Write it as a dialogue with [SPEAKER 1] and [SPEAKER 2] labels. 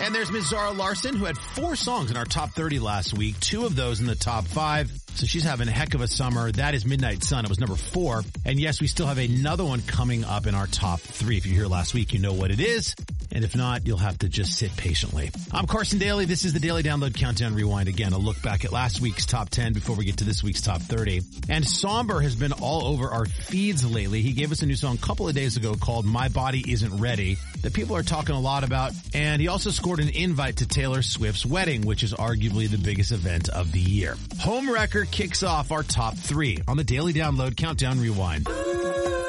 [SPEAKER 1] And there's Ms. Zara Larson, who had 4 songs in our top 30 last week, 2 of those in the top 5. So she's having a heck of a summer. That is Midnight Sun. It was number 4. And yes, we still have another one coming up in our top 3. If you were here last week, you know what it is. And if not, you'll have to just sit patiently. I'm Carson Daly. This is the Daily Download Countdown Rewind. Again, a look back at last week's top 10 before we get to this week's top 30. And Somber has been all over our feeds lately. He gave us a new song a couple of days ago called My Body Isn't Ready that people are talking a lot about. And he also scored an invite to Taylor Swift's wedding, which is arguably the biggest event of the year. Home Wrecker kicks off our top 3 on the Daily Download Countdown Rewind.